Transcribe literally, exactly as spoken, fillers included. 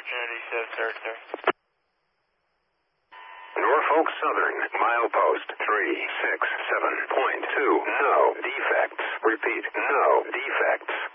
Opportunity says territory. Norfolk Southern, milepost three six seven point two. No defects. Repeat, no defects.